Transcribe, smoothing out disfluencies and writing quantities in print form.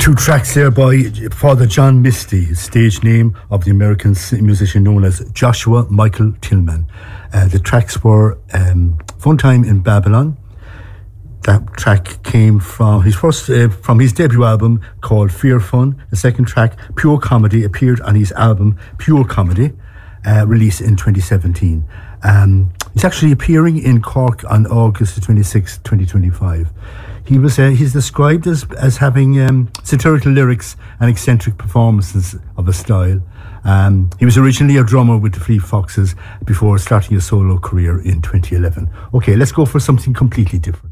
Two tracks there by Father John Misty, stage name of the American musician known as Joshua Michael Tillman. The tracks were Fun Time in Babylon. That track came from his debut album called Fear Fun. The second track, Pure Comedy, appeared on his album Pure Comedy, released in 2017. He's actually appearing in Cork on August 26, 2025. He's described as having satirical lyrics and eccentric performances of a style. He was originally a drummer with the Fleet Foxes before starting a solo career in 2011. Okay, let's go for something completely different.